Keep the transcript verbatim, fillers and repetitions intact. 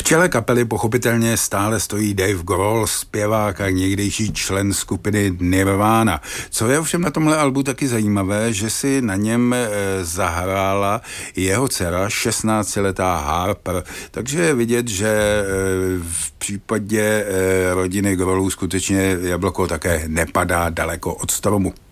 čele kapely pochopitelně stále stojí Dave Grohl, zpěvák a někdejší člen skupiny Nirvana. Co je ovšem na tomhle albu taky zajímavé, že si na něm e, zahrála jeho dcera, šestnáctiletá Harper. Takže je vidět, že e, v případě e, rodiny Grohlů skutečně jablko také nepadá daleko od stromu.